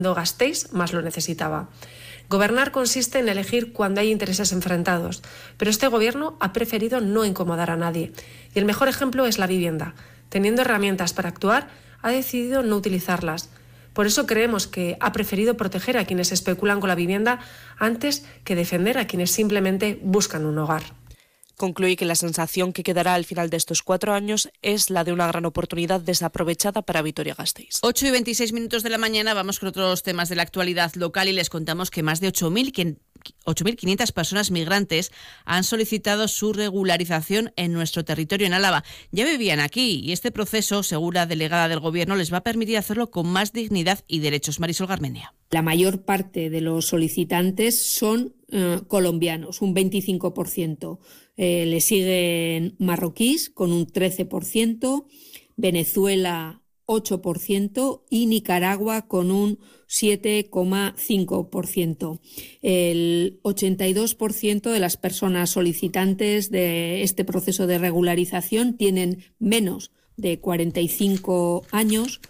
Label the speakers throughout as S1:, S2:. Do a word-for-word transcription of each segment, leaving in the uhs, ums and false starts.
S1: Gasteiz más lo necesitaba. Gobernar consiste en elegir cuando hay intereses enfrentados, pero este gobierno ha preferido no incomodar a nadie. Y el mejor ejemplo es la vivienda. Teniendo herramientas para actuar, ha decidido no utilizarlas. Por eso creemos que ha preferido proteger a quienes especulan con la vivienda antes que defender a quienes simplemente buscan un hogar.
S2: Concluí que la sensación que quedará al final de estos cuatro años es la de una gran oportunidad desaprovechada para Vitoria-Gasteiz.
S3: ocho y veintiséis minutos de la mañana, vamos con otros temas de la actualidad local y les contamos que más de ocho mil quinientas personas migrantes han solicitado su regularización en nuestro territorio en Álava. Ya vivían aquí y este proceso, según la delegada del Gobierno, les va a permitir hacerlo con más dignidad y derechos. Marisol Garmendia.
S4: La mayor parte de los solicitantes son eh, colombianos, un veinticinco por ciento. Eh, le siguen marroquíes con un trece por ciento, Venezuela ocho por ciento y Nicaragua con un siete coma cinco por ciento. El ochenta y dos por ciento de las personas solicitantes de este proceso de regularización tienen menos de cuarenta y cinco años.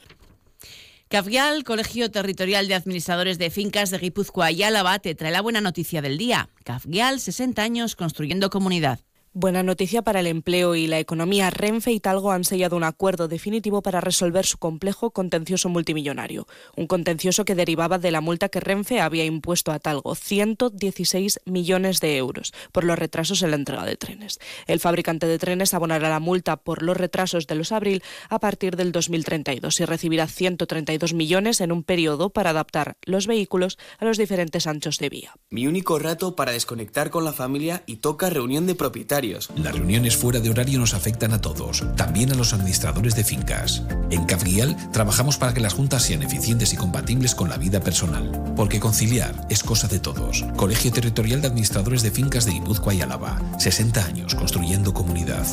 S3: Cafgial, Colegio Territorial de Administradores de Fincas de Guipúzcoa y Álava, te trae la buena noticia del día. Cafgial, sesenta años construyendo comunidad.
S2: Buena noticia para el empleo y la economía. Renfe y Talgo han sellado un acuerdo definitivo para resolver su complejo contencioso multimillonario. Un contencioso que derivaba de la multa que Renfe había impuesto a Talgo, ciento dieciséis millones de euros, por los retrasos en la entrega de trenes. El fabricante de trenes abonará la multa por los retrasos de los Abril a partir del dos mil treinta y dos y recibirá ciento treinta y dos millones en un periodo para adaptar los vehículos a los diferentes anchos de vía.
S5: Mi único rato para desconectar con la familia y toca reunión de propietarios.
S6: Las reuniones fuera de horario nos afectan a todos, también a los administradores de fincas. En Cafgial trabajamos para que las juntas sean eficientes y compatibles con la vida personal, porque conciliar es cosa de todos. Colegio Territorial de Administradores de Fincas de Guipúzcoa y Álava, sesenta años construyendo comunidad.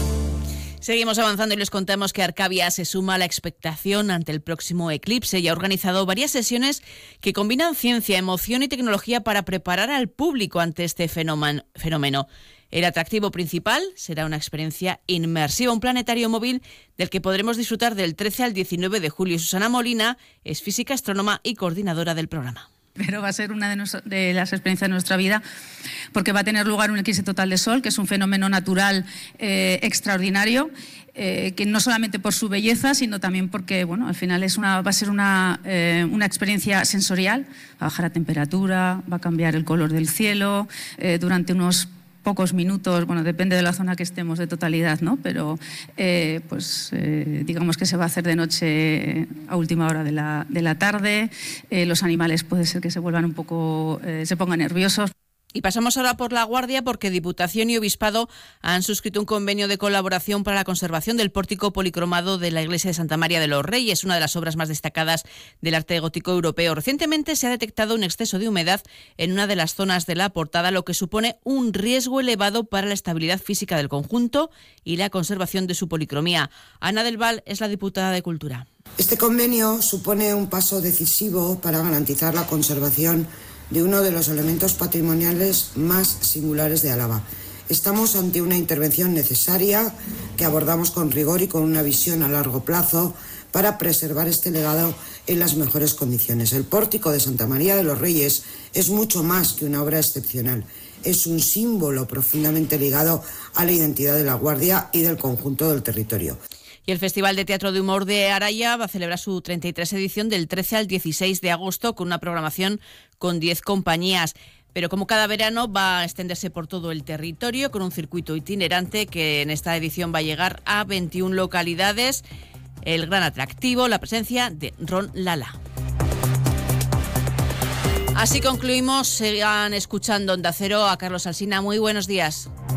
S3: Seguimos avanzando y les contamos que Arcavia se suma a la expectación ante el próximo eclipse y ha organizado varias sesiones que combinan ciencia, emoción y tecnología para preparar al público ante este fenómeno. El atractivo principal será una experiencia inmersiva, un planetario móvil del que podremos disfrutar del trece al diecinueve de julio. Susana Molina es física, astrónoma y coordinadora del programa.
S7: Pero va a ser una de, nos, de las experiencias de nuestra vida porque va a tener lugar un eclipse total de sol, que es un fenómeno natural eh, extraordinario, eh, que no solamente por su belleza, sino también porque, bueno, al final es una, va a ser una, eh, una experiencia sensorial. Va a bajar la temperatura, va a cambiar el color del cielo eh, durante unos pocos minutos, bueno, depende de la zona que estemos de totalidad, ¿no? Pero eh, pues eh, digamos que se va a hacer de noche a última hora de la, de la tarde. Eh, los animales puede ser que se vuelvan un poco, eh, se pongan nerviosos.
S3: Y pasamos ahora por La Guardia porque Diputación y Obispado han suscrito un convenio de colaboración para la conservación del pórtico policromado de la iglesia de Santa María de los Reyes, una de las obras más destacadas del arte gótico europeo. Recientemente se ha detectado un exceso de humedad en una de las zonas de la portada, lo que supone un riesgo elevado para la estabilidad física del conjunto y la conservación de su policromía. Ana del Val es la diputada de Cultura.
S8: Este convenio supone un paso decisivo para garantizar la conservación de uno de los elementos patrimoniales más singulares de Álava. Estamos ante una intervención necesaria que abordamos con rigor y con una visión a largo plazo para preservar este legado en las mejores condiciones. El pórtico de Santa María de los Reyes es mucho más que una obra excepcional. Es un símbolo profundamente ligado a la identidad de La Guardia y del conjunto del territorio.
S3: Y el Festival de Teatro de Humor de Araya va a celebrar su treinta y tres edición del trece al dieciséis de agosto con una programación con diez compañías. Pero como cada verano va a extenderse por todo el territorio con un circuito itinerante que en esta edición va a llegar a veintiuna localidades. El gran atractivo, la presencia de Ron Lala. Así concluimos. Sigan escuchando Onda Cero. A Carlos Alsina, muy buenos días.